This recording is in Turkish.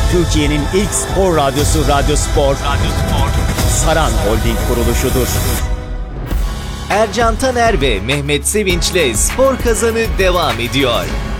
Türkiye'nin ilk spor radyosu Radyo Spor. Saran Holding kuruluşudur. Ercan Taner ve Mehmet Sevinç'le Spor Kazanı devam ediyor.